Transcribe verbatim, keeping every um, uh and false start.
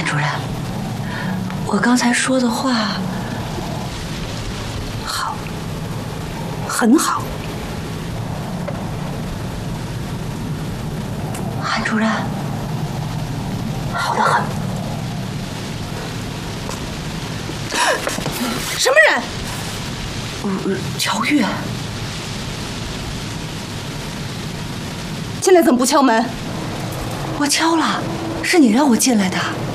韩主任，我刚才说的话， 好，很好。 韩主任，好得很。 什么人？ 呃，乔玉。 现在怎么不敲门？ 我敲了，是你让我进来的。